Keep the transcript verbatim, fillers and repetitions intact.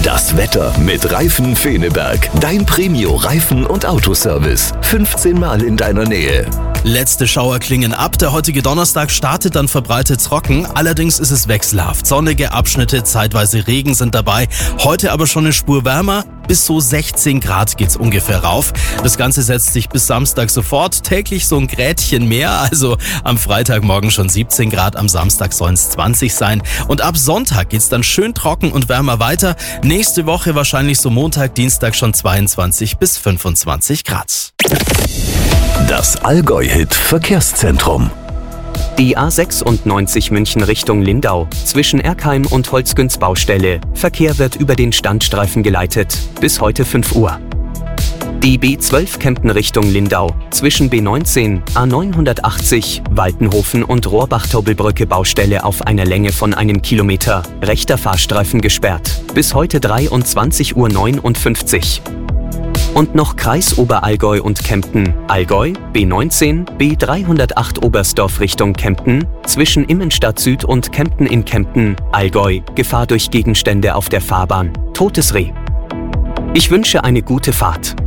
Das Wetter mit Reifen Feneberg. Dein Premio-Reifen- und Autoservice. fünfzehn Mal in deiner Nähe. Letzte Schauer klingen ab. Der heutige Donnerstag startet dann verbreitet trocken. Allerdings ist es wechselhaft. Sonnige Abschnitte, zeitweise Regen sind dabei. Heute aber schon eine Spur wärmer. Bis so sechzehn Grad geht's ungefähr rauf. Das Ganze setzt sich bis Samstag sofort. Täglich so ein Grätchen mehr. Also am Freitagmorgen schon siebzehn Grad. Am Samstag sollen es zwanzig sein. Und ab Sonntag geht's dann schön trocken und wärmer weiter. Nächste Woche wahrscheinlich so Montag, Dienstag schon zweiundzwanzig bis fünfundzwanzig Grad. Das Allgäu-Hit Verkehrszentrum. Die A sechsundneunzig München Richtung Lindau, zwischen Erkheim und Holzgünz Baustelle. Verkehr wird über den Standstreifen geleitet, bis heute fünf Uhr. Die B zwölf Kempten Richtung Lindau, zwischen B neunzehn, A neunhundertachtzig, Waltenhofen und Rohrbach-Turbelbrücke Baustelle auf einer Länge von einem Kilometer, rechter Fahrstreifen gesperrt, bis heute dreiundzwanzig Uhr neunundfünfzig. Und noch Kreis Oberallgäu und Kempten, Allgäu, B neunzehn, B dreihundertacht Oberstdorf Richtung Kempten, zwischen Immenstadt Süd und Kempten in Kempten, Allgäu, Gefahr durch Gegenstände auf der Fahrbahn, totes Reh. Ich wünsche eine gute Fahrt.